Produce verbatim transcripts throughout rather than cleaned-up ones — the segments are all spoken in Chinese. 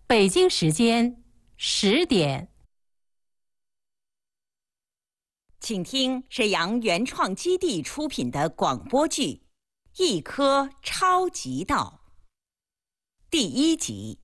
北京时间十点， 请听沈阳原创基地出品的广播剧《一颗超级稻》第一集。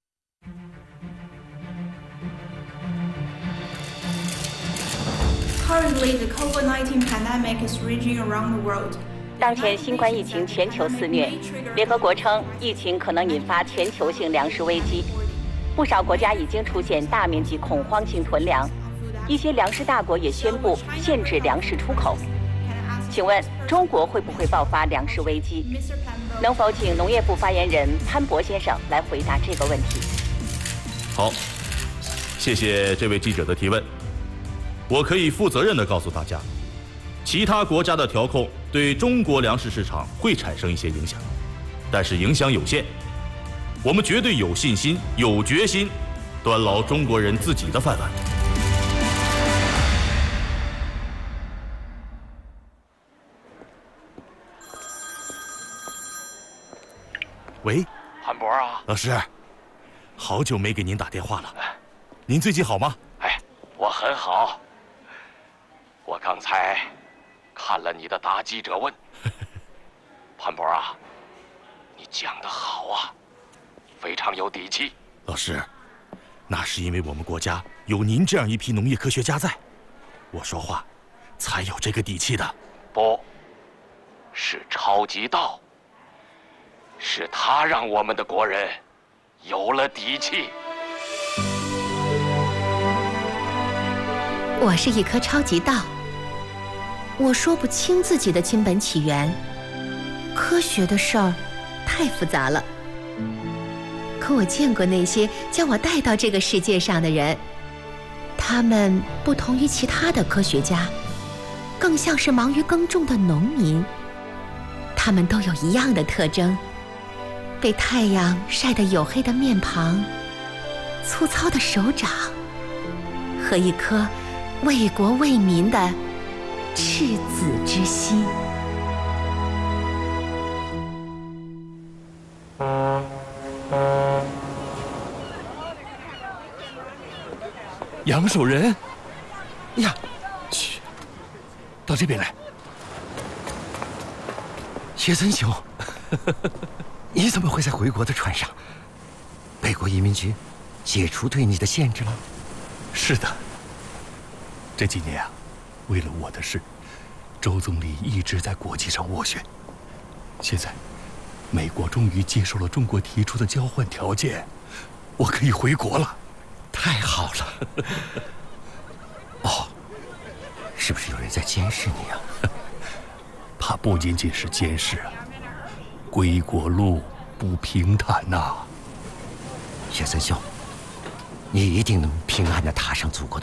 Currently, the COVID nineteen pandemic is raging around the world. 当前新冠疫情全球肆虐，联合国称疫情可能引发全球性粮食危机，不少国家已经出现大面积恐慌性囤粮，一些粮食大国也宣布限制粮食出口。请问中国会不会爆发粮食危机？能否请农业部发言人潘博先生来回答这个问题？ 好，谢谢这位记者的提问。我可以负责任地告诉大家，其他国家的调控对中国粮食市场会产生一些影响，但是影响有限。我们绝对有信心、有决心，端牢中国人自己的饭碗。喂， 潘博啊， 老师，好久没给您打电话了，您最近好吗？ 哎，我很好。我刚才看了你的答记者问，潘博啊，你讲得好啊，非常有底气。 老师，那是因为我们国家有您这样一批农业科学家在，我说话才有这个底气的。 不，是超级稻，是他让我们的国人有了底气。 我是一颗超级稻，我说不清自己的亲本起源，科学的事儿太复杂了。可我见过那些将我带到这个世界上的人，他们不同于其他的科学家，更像是忙于耕种的农民。他们都有一样的特征：被太阳晒得黝黑的面庞，粗糙的手掌，和一颗为国为民的赤子之心。 杨守仁呀，去，到这边来。谢森兄，你怎么会在回国的船上？美国移民局解除对你的限制了？ 是的，这几年啊，为了我的事，周总理一直在国际上斡旋。现在，美国终于接受了中国提出的交换条件，我可以回国了。 太好了！哦，是不是有人在监视你啊？ 怕不仅仅是监视啊，归国路不平坦呐、啊。 谢森兄，你一定能平安地踏上祖国的